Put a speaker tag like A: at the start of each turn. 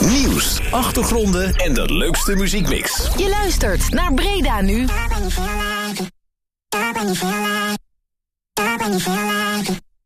A: Nieuws, achtergronden en de leukste muziekmix.
B: Je luistert naar Breda nu.
C: Daar ben je veel uit.